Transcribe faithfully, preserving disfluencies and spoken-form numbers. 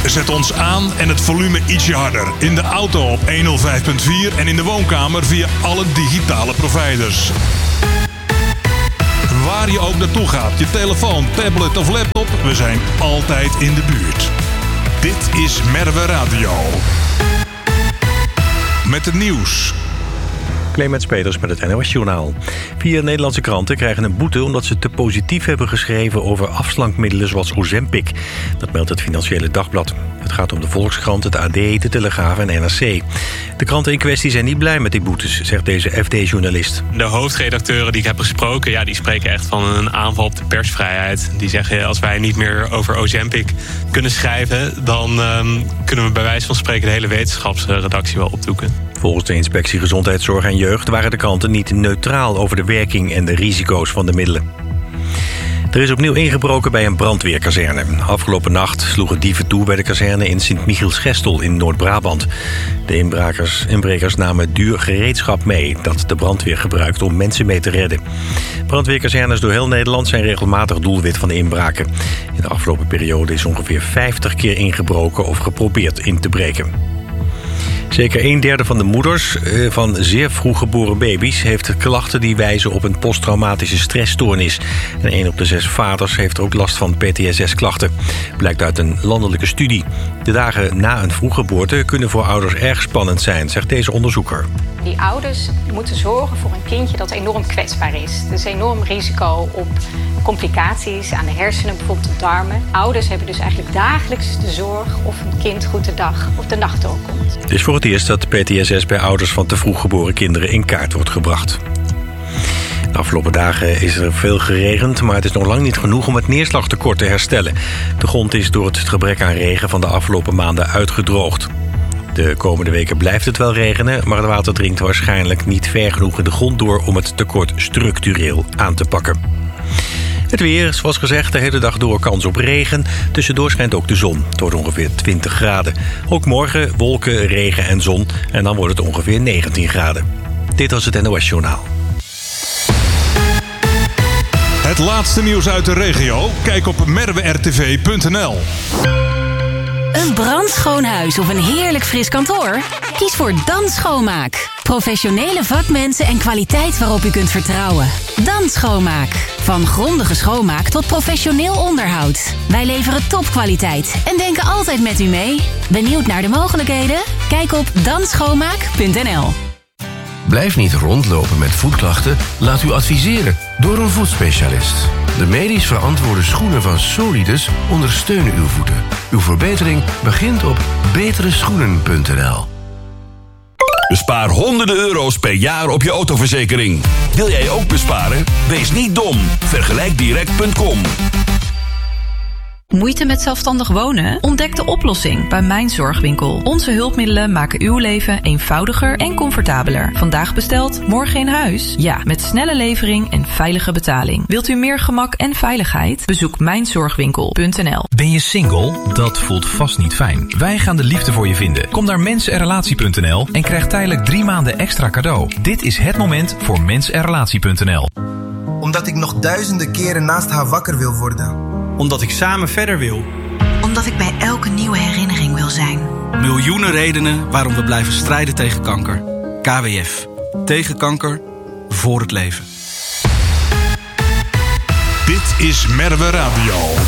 Zet ons aan en het volume ietsje harder. In de auto op honderdvijf komma vier en in de woonkamer via alle digitale providers. Waar je ook naartoe gaat, je telefoon, tablet of laptop, we zijn altijd in de buurt. Dit is Merwe Radio. Met het nieuws. Clemens Peters met het N O S-journaal. Vier Nederlandse kranten krijgen een boete omdat ze te positief hebben geschreven over afslankmiddelen zoals Ozempic. Dat meldt het Financiële Dagblad. Het gaat om de Volkskrant, het A D, de Telegraaf en N R C. De kranten in kwestie zijn niet blij met die boetes, zegt deze F D-journalist. De hoofdredacteuren die ik heb gesproken, ja, die spreken echt van een aanval op de persvrijheid. Die zeggen, als wij niet meer over Ozempic kunnen schrijven, dan um, kunnen we bij wijze van spreken de hele wetenschapsredactie wel opdoeken. Volgens de Inspectie Gezondheidszorg en Jeugd waren de kranten niet neutraal over de werking en de risico's van de middelen. Er is opnieuw ingebroken bij een brandweerkazerne. Afgelopen nacht sloegen dieven toe bij de kazerne in Sint-Michiels-Gestel in Noord-Brabant. De inbrekers, inbrekers namen duur gereedschap mee dat de brandweer gebruikt om mensen mee te redden. Brandweerkazernes door heel Nederland zijn regelmatig doelwit van de inbraken. In de afgelopen periode is ongeveer vijftig keer ingebroken of geprobeerd in te breken. Zeker een derde van de moeders van zeer vroeg geboren baby's heeft klachten die wijzen op een posttraumatische stressstoornis. En één op de zes vaders heeft ook last van P T S S-klachten. Blijkt uit een landelijke studie. De dagen na een vroeggeboorte kunnen voor ouders erg spannend zijn, zegt deze onderzoeker. Die ouders moeten zorgen voor een kindje dat enorm kwetsbaar is. Er is enorm risico op complicaties aan de hersenen, bijvoorbeeld de darmen. Ouders hebben dus eigenlijk dagelijks de zorg of een kind goed de dag of de nacht doorkomt. Het is voor het eerst dat P T S S bij ouders van te vroeg geboren kinderen in kaart wordt gebracht. De afgelopen dagen is er veel geregend, maar het is nog lang niet genoeg om het neerslagtekort te herstellen. De grond is door het gebrek aan regen van de afgelopen maanden uitgedroogd. De komende weken blijft het wel regenen, maar het water dringt waarschijnlijk niet ver genoeg in de grond door om het tekort structureel aan te pakken. Het weer, zoals gezegd, de hele dag door kans op regen. Tussendoor schijnt ook de zon. Het wordt ongeveer twintig graden. Ook morgen wolken, regen en zon. En dan wordt het ongeveer negentien graden. Dit was het N O S-journaal. Het laatste nieuws uit de regio? Kijk op merwe r t v punt n l. Een brandschoon huis of een heerlijk fris kantoor? Kies voor Dan Schoonmaak. Professionele vakmensen en kwaliteit waarop u kunt vertrouwen. Dan Schoonmaak. Van grondige schoonmaak tot professioneel onderhoud. Wij leveren topkwaliteit en denken altijd met u mee. Benieuwd naar de mogelijkheden? Kijk op dan schoonmaak punt n l. Blijf niet rondlopen met voetklachten. Laat u adviseren door een voetspecialist. De medisch verantwoorde schoenen van Solidus ondersteunen uw voeten. Uw verbetering begint op betere schoenen punt n l. Bespaar honderden euro's per jaar op je autoverzekering. Wil jij ook besparen? Wees niet dom. vergelijk direct punt com. Moeite met zelfstandig wonen? Ontdek de oplossing bij Mijn Zorgwinkel. Onze hulpmiddelen maken uw leven eenvoudiger en comfortabeler. Vandaag besteld, morgen in huis? Ja, met snelle levering en veilige betaling. Wilt u meer gemak en veiligheid? Bezoek mijn zorgwinkel punt n l. Ben je single? Dat voelt vast niet fijn. Wij gaan de liefde voor je vinden. Kom naar mens en relatie punt n l en krijg tijdelijk drie maanden extra cadeau. Dit is het moment voor mens en relatie punt n l. Omdat ik nog duizenden keren naast haar wakker wil worden. Omdat ik samen verder wil. Omdat ik bij elke nieuwe herinnering wil zijn. Miljoenen redenen waarom we blijven strijden tegen kanker. K W F. Tegen kanker. Voor het leven. Dit is Merwe Radio.